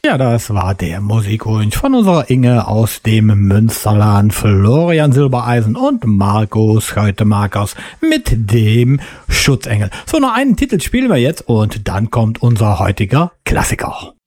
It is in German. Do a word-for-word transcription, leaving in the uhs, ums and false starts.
Ja, das war der Musikwunsch von unserer Inge aus dem Münsterland, Florian Silbereisen und Markus Scheutemarkers mit dem Schutzengel. So, noch einen Titel spielen wir jetzt und dann kommt unser heutiger Klassiker.